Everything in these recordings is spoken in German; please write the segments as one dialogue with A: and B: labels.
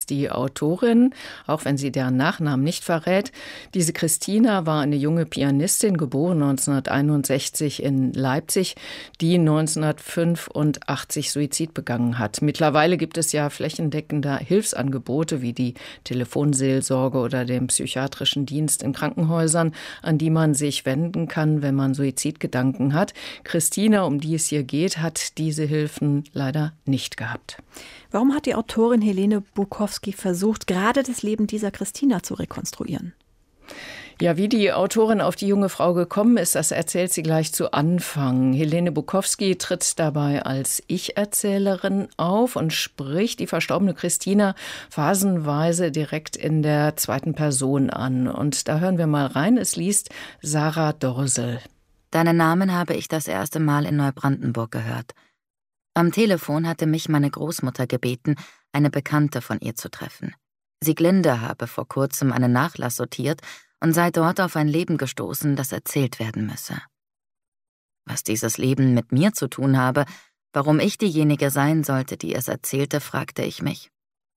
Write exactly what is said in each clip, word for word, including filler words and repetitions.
A: ist die Autorin, auch wenn sie deren Nachnamen nicht verrät. Diese Christina war eine junge Pianistin, geboren neunzehnhunderteinundsechzig in Leipzig, die neunzehnhundertfünfundachtzig Suizid begangen hat. Mittlerweile gibt es ja flächendeckende Hilfsangebote wie die Telefonseelsorge oder den psychiatrischen Dienst in Krankenhäusern, an die man sich wenden kann, wenn man Suizidgedanken hat. Christina, um die es hier geht, hat diese Hilfen leider nicht gehabt.
B: Warum hat die Autorin Helene Bukowski versucht, gerade das Leben dieser Christina zu rekonstruieren?
A: Ja, wie die Autorin auf die junge Frau gekommen ist, das erzählt sie gleich zu Anfang. Helene Bukowski tritt dabei als Ich-Erzählerin auf und spricht die verstorbene Christina phasenweise direkt in der zweiten Person an. Und da hören wir mal rein, es liest Sarah Dorsel.
C: Deinen Namen habe ich das erste Mal in Neubrandenburg gehört. Am Telefon hatte mich meine Großmutter gebeten, eine Bekannte von ihr zu treffen. Sieglinde habe vor kurzem einen Nachlass sortiert und sei dort auf ein Leben gestoßen, das erzählt werden müsse. Was dieses Leben mit mir zu tun habe, warum ich diejenige sein sollte, die es erzählte, fragte ich mich.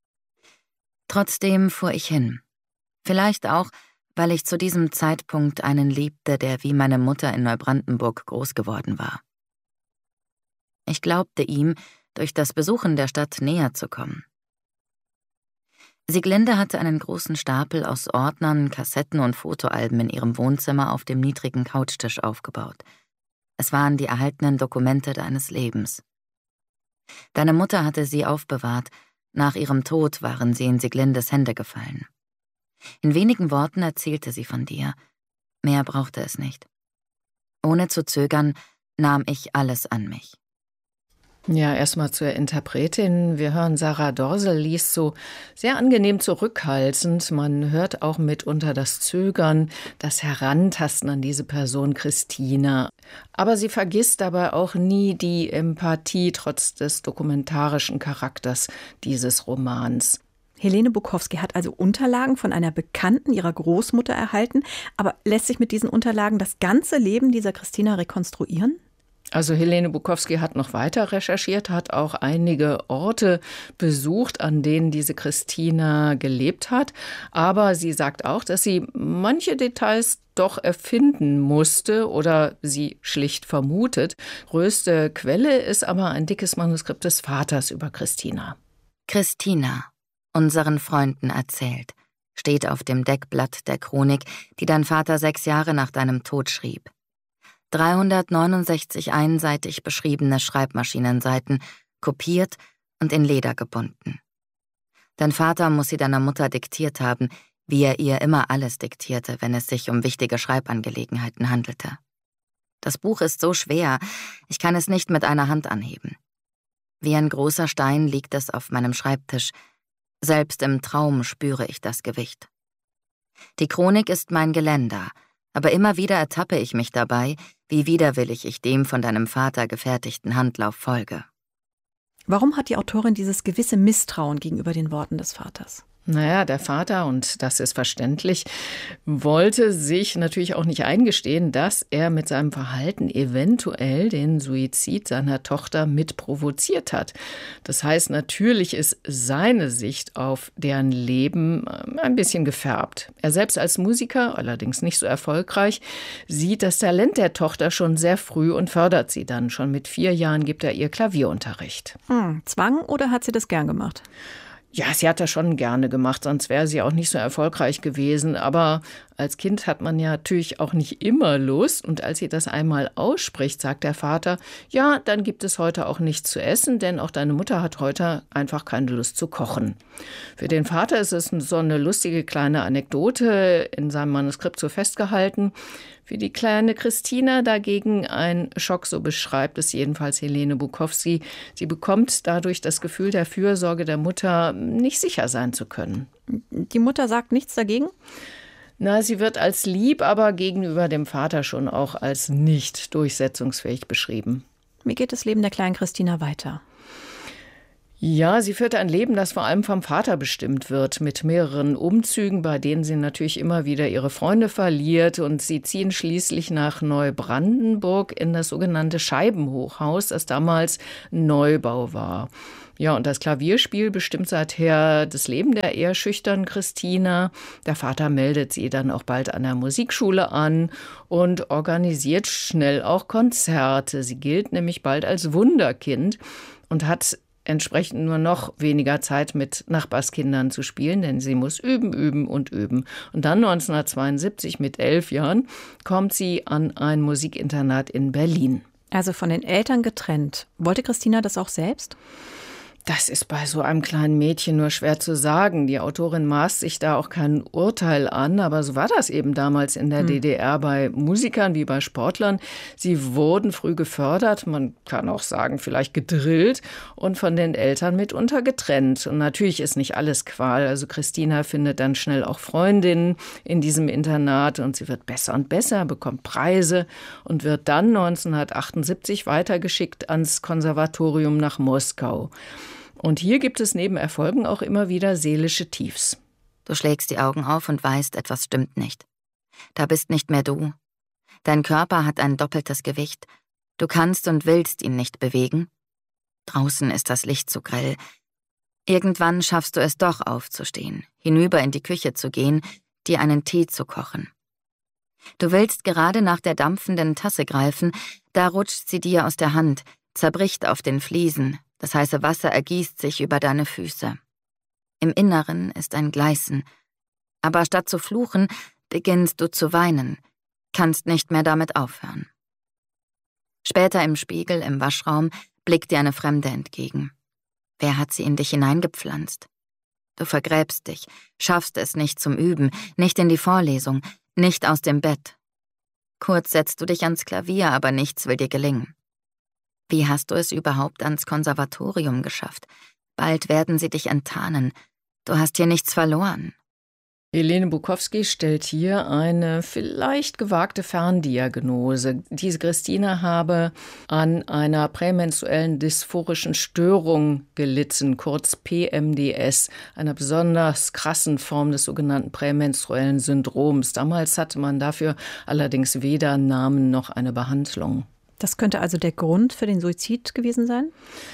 C: Trotzdem fuhr ich hin. Vielleicht auch, weil ich zu diesem Zeitpunkt einen liebte, der wie meine Mutter in Neubrandenburg groß geworden war. Ich glaubte ihm, durch das Besuchen der Stadt näher zu kommen. Sieglinde hatte einen großen Stapel aus Ordnern, Kassetten und Fotoalben in ihrem Wohnzimmer auf dem niedrigen Couchtisch aufgebaut. Es waren die erhaltenen Dokumente deines Lebens. Deine Mutter hatte sie aufbewahrt, nach ihrem Tod waren sie in Sieglindes Hände gefallen. In wenigen Worten erzählte sie von dir. Mehr brauchte es nicht. Ohne zu zögern nahm ich alles an mich.
A: Ja, erstmal zur Interpretin. Wir hören, Sarah Dorsel liest so sehr angenehm zurückhaltend. Man hört auch mitunter das Zögern, das Herantasten an diese Person Christina. Aber sie vergisst dabei auch nie die Empathie trotz des dokumentarischen Charakters dieses Romans.
B: Helene Bukowski hat also Unterlagen von einer Bekannten ihrer Großmutter erhalten. Aber lässt sich mit diesen Unterlagen das ganze Leben dieser Christina rekonstruieren?
A: Also Helene Bukowski hat noch weiter recherchiert, hat auch einige Orte besucht, an denen diese Christina gelebt hat. Aber sie sagt auch, dass sie manche Details doch erfinden musste oder sie schlicht vermutet. Größte Quelle ist aber ein dickes Manuskript des Vaters über Christina.
C: Christina, unseren Freunden erzählt, steht auf dem Deckblatt der Chronik, die dein Vater sechs Jahre nach deinem Tod schrieb. dreihundertneunundsechzig einseitig beschriebene Schreibmaschinenseiten, kopiert und in Leder gebunden. Dein Vater muss sie deiner Mutter diktiert haben, wie er ihr immer alles diktierte, wenn es sich um wichtige Schreibangelegenheiten handelte. Das Buch ist so schwer, ich kann es nicht mit einer Hand anheben. Wie ein großer Stein liegt es auf meinem Schreibtisch. Selbst im Traum spüre ich das Gewicht. Die Chronik ist mein Geländer, aber immer wieder ertappe ich mich dabei, wie widerwillig ich dem von deinem Vater gefertigten Handlauf folge.
B: Warum hat die Autorin dieses gewisse Misstrauen gegenüber den Worten des Vaters?
A: Naja, der Vater, und das ist verständlich, wollte sich natürlich auch nicht eingestehen, dass er mit seinem Verhalten eventuell den Suizid seiner Tochter mit provoziert hat. Das heißt, natürlich ist seine Sicht auf deren Leben ein bisschen gefärbt. Er selbst als Musiker, allerdings nicht so erfolgreich, sieht das Talent der Tochter schon sehr früh und fördert sie dann. Schon mit vier Jahren gibt er ihr Klavierunterricht.
B: Hm, Zwang oder hat sie das gern gemacht?
A: Ja, sie hat das schon gerne gemacht, sonst wäre sie auch nicht so erfolgreich gewesen. Aber als Kind hat man ja natürlich auch nicht immer Lust. Und als sie das einmal ausspricht, sagt der Vater, ja, dann gibt es heute auch nichts zu essen, denn auch deine Mutter hat heute einfach keine Lust zu kochen. Für den Vater ist es so eine lustige kleine Anekdote in seinem Manuskript so festgehalten. Für die kleine Christina dagegen ein Schock, so beschreibt es jedenfalls Helene Bukowski. Sie bekommt dadurch das Gefühl der Fürsorge der Mutter, nicht sicher sein zu können.
B: Die Mutter sagt nichts dagegen?
A: Na, sie wird als lieb, aber gegenüber dem Vater schon auch als nicht durchsetzungsfähig beschrieben.
B: Wie geht das Leben der kleinen Christina weiter?
A: Ja, sie führte ein Leben, das vor allem vom Vater bestimmt wird, mit mehreren Umzügen, bei denen sie natürlich immer wieder ihre Freunde verliert. Und sie ziehen schließlich nach Neubrandenburg in das sogenannte Scheibenhochhaus, das damals Neubau war. Ja, und das Klavierspiel bestimmt seither das Leben der eher schüchternen Christina. Der Vater meldet sie dann auch bald an der Musikschule an und organisiert schnell auch Konzerte. Sie gilt nämlich bald als Wunderkind und hat entsprechend nur noch weniger Zeit mit Nachbarskindern zu spielen, denn sie muss üben, üben und üben. Und dann neunzehnhundertzweiundsiebzig mit elf Jahren kommt sie an ein Musikinternat in Berlin.
B: Also von den Eltern getrennt. Wollte Christina das auch selbst?
A: Das ist bei so einem kleinen Mädchen nur schwer zu sagen. Die Autorin maßt sich da auch kein Urteil an, aber so war das eben damals in der hm. D D R bei Musikern wie bei Sportlern. Sie wurden früh gefördert, man kann auch sagen, vielleicht gedrillt und von den Eltern mitunter getrennt. Und natürlich ist nicht alles Qual. Also Christina findet dann schnell auch Freundinnen in diesem Internat und sie wird besser und besser, bekommt Preise und wird dann neunzehnhundertachtundsiebzig weitergeschickt ans Konservatorium nach Moskau. Und hier gibt es neben Erfolgen auch immer wieder seelische Tiefs.
C: Du schlägst die Augen auf und weißt, etwas stimmt nicht. Da bist nicht mehr du. Dein Körper hat ein doppeltes Gewicht. Du kannst und willst ihn nicht bewegen. Draußen ist das Licht zu grell. Irgendwann schaffst du es doch aufzustehen, hinüber in die Küche zu gehen, dir einen Tee zu kochen. Du willst gerade nach der dampfenden Tasse greifen, da rutscht sie dir aus der Hand, zerbricht auf den Fliesen. Das heiße Wasser ergießt sich über deine Füße. Im Inneren ist ein Gleißen. Aber statt zu fluchen, beginnst du zu weinen, kannst nicht mehr damit aufhören. Später im Spiegel im Waschraum blickt dir eine Fremde entgegen. Wer hat sie in dich hineingepflanzt? Du vergräbst dich, schaffst es nicht zum Üben, nicht in die Vorlesung, nicht aus dem Bett. Kurz setzt du dich ans Klavier, aber nichts will dir gelingen. Wie hast du es überhaupt ans Konservatorium geschafft? Bald werden sie dich enttarnen. Du hast hier nichts verloren.
A: Helene Bukowski stellt hier eine vielleicht gewagte Ferndiagnose. Diese Christina habe an einer prämenstruellen dysphorischen Störung gelitten, kurz P M D S, einer besonders krassen Form des sogenannten prämenstruellen Syndroms. Damals hatte man dafür allerdings weder Namen noch eine Behandlung.
B: Das könnte also der Grund für den Suizid gewesen sein?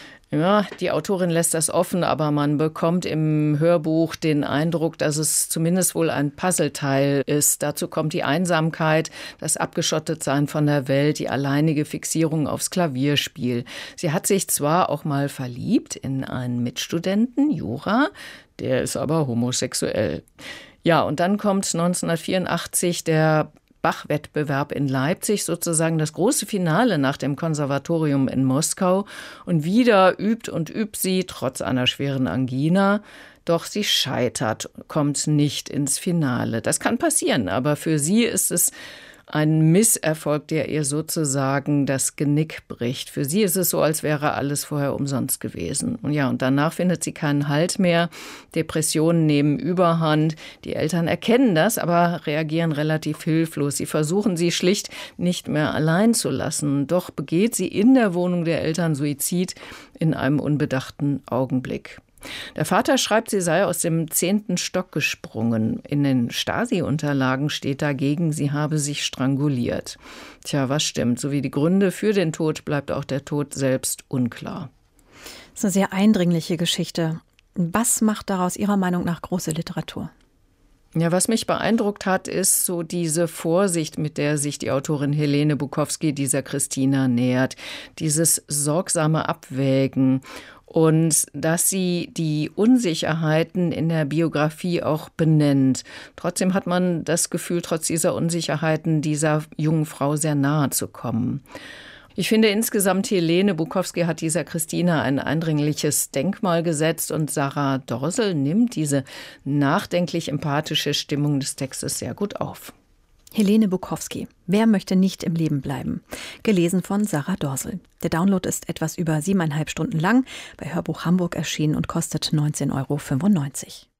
A: Ja, die Autorin lässt das offen, aber man bekommt im Hörbuch den Eindruck, dass es zumindest wohl ein Puzzleteil ist. Dazu kommt die Einsamkeit, das Abgeschottetsein von der Welt, die alleinige Fixierung aufs Klavierspiel. Sie hat sich zwar auch mal verliebt in einen Mitstudenten, Jura, der ist aber homosexuell. Ja, und dann kommt neunzehnhundertvierundachtzig der Bach-Wettbewerb in Leipzig, sozusagen das große Finale nach dem Konservatorium in Moskau. Und wieder übt und übt sie, trotz einer schweren Angina. Doch sie scheitert, kommt nicht ins Finale. Das kann passieren, aber für sie ist es ein Misserfolg, der ihr sozusagen das Genick bricht. Für sie ist es so, als wäre alles vorher umsonst gewesen. Und ja, und danach findet sie keinen Halt mehr. Depressionen nehmen Überhand. Die Eltern erkennen das, aber reagieren relativ hilflos. Sie versuchen, sie schlicht nicht mehr allein zu lassen. Doch begeht sie in der Wohnung der Eltern Suizid in einem unbedachten Augenblick. Der Vater schreibt, sie sei aus dem zehnten Stock gesprungen. In den Stasi-Unterlagen steht dagegen, sie habe sich stranguliert. Tja, was stimmt? Sowie die Gründe für den Tod bleibt auch der Tod selbst unklar.
B: Das ist eine sehr eindringliche Geschichte. Was macht daraus Ihrer Meinung nach große Literatur?
A: Ja, was mich beeindruckt hat, ist so diese Vorsicht, mit der sich die Autorin Helene Bukowski dieser Christina nähert. Dieses sorgsame Abwägen. Und dass sie die Unsicherheiten in der Biografie auch benennt. Trotzdem hat man das Gefühl, trotz dieser Unsicherheiten dieser jungen Frau sehr nahe zu kommen. Ich finde insgesamt, Helene Bukowski hat dieser Christina ein eindringliches Denkmal gesetzt und Sarah Dorsel nimmt diese nachdenklich-empathische Stimmung des Textes sehr gut auf.
B: Helene Bukowski. Wer möchte nicht im Leben bleiben? Gelesen von Sarah Dorsel. Der Download ist etwas über siebeneinhalb Stunden lang, bei Hörbuch Hamburg erschienen und kostet neunzehn Euro fünfundneunzig.